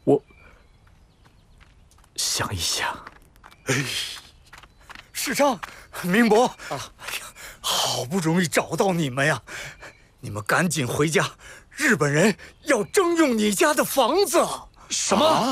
我想一想。 世昌，明伯啊，哎呀，好不容易找到你们呀！你们赶紧回家，日本人要征用你家的房子。 什么？